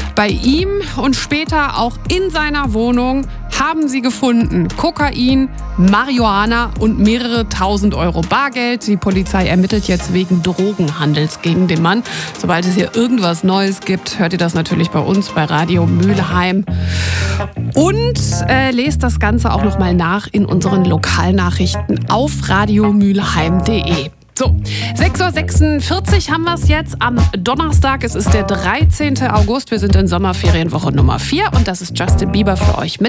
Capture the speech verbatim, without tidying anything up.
Bei ihm und später auch in seiner Wohnung haben sie gefunden Kokain, Marihuana und mehrere tausend Euro Bargeld. Die Polizei ermittelt jetzt wegen Drogenhandels gegen den Mann. Sobald es hier irgendwas Neues gibt, hört ihr das natürlich bei uns bei Radio Mülheim. Und äh, lest das Ganze auch nochmal nach in unseren Lokalnachrichten auf radiomülheim punkt de. So, sechs Uhr sechsundvierzig haben wir es jetzt am Donnerstag. Es ist der dreizehnten August. Wir sind in Sommerferienwoche Nummer vier und das ist Justin Bieber für euch mit